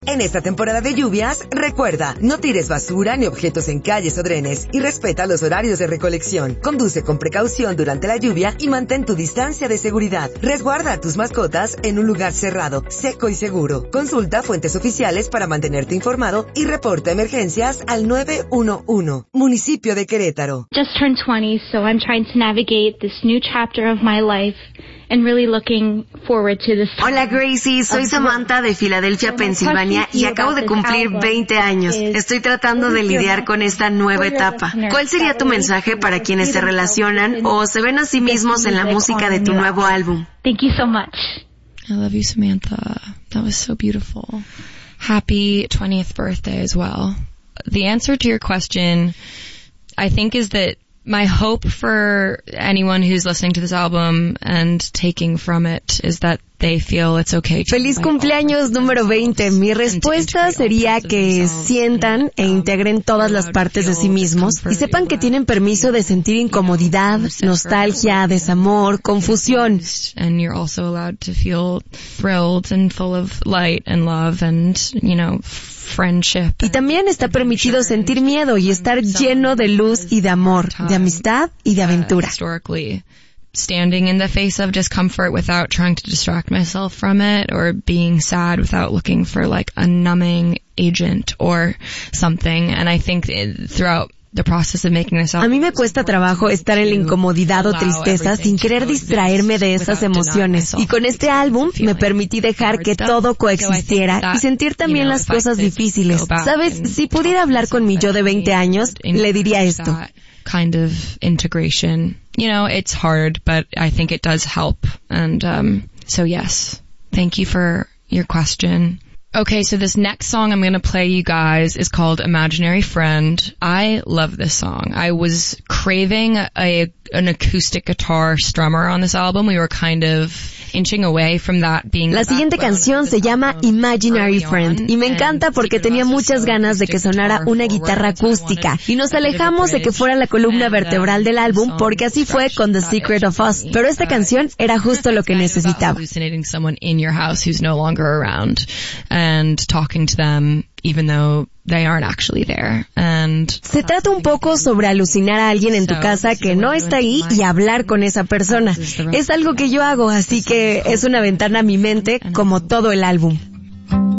En esta temporada de lluvias, recuerda, no tires basura ni objetos en calles o drenes y respeta los horarios de recolección. Conduce con precaución durante la lluvia y mantén tu distancia de seguridad. Resguarda a tus mascotas en un lugar cerrado, seco y seguro. Consulta fuentes oficiales para mantenerte informado y reporta emergencias al 911. Municipio de Querétaro. Just turned 20, so I'm trying to navigate this new chapter of my life and really looking forward to this. Hola Gracie, soy Samantha de Filadelfia, Pensilvania y acabo de cumplir 20 años. Estoy tratando de lidiar con esta nueva etapa. ¿Cuál sería tu mensaje para quienes se relacionan o se ven a sí mismos en la música de tu nuevo álbum? Thank you so much. I love you, Samantha. That was so beautiful. Happy 20th birthday as well. The answer to your question, I think, is that my hope for anyone who's listening to this album and taking from it is that they feel it's okay. Feliz cumpleaños número 20. Mi respuesta sería que sientan e integren todas las partes de sí mismos y sepan que tienen permiso de sentir incomodidad, nostalgia, desamor, confusión. And you're also allowed to feel thrilled and full of light and love and, you know, friendship. Y también está permitido sentir miedo y estar lleno de luz y de amor, de amistad y de aventura. Standing in the face of discomfort without trying to distract myself from it, or being sad without looking for like a numbing agent or something. And I think throughout the process of making this album, a mí me cuesta trabajo estar en la incomodidad o tristeza sin querer distraerme de esas emociones. Y con este álbum me permití dejar que todo coexistiera y sentir también las cosas difíciles. ¿Sabes? Si pudiera hablar con mi yo de 20 años, le diría esto. Kind of integration. You know, it's hard, but I think it does help. And so yes, thank you for your question. Okay, so this next song I'm going to play you guys is called Imaginary Friend. I love this song. I was craving an acoustic guitar strummer on this album. We were kind of inching away from that being. La siguiente canción se llama Imaginary Friend y me encanta porque tenía muchas ganas de que sonara una guitarra acústica y nos alejamos de que fuera la columna vertebral del álbum porque así fue con The Secret of Us, pero esta canción era justo lo que necesitaba. Hallucinating someone in your house who's no longer around and talking to them even though they aren't actually there. And se trata un poco sobre alucinar a alguien en tu casa que no está ahí y hablar con esa persona. Es algo que yo hago, así que es una ventana a mi mente como todo el álbum.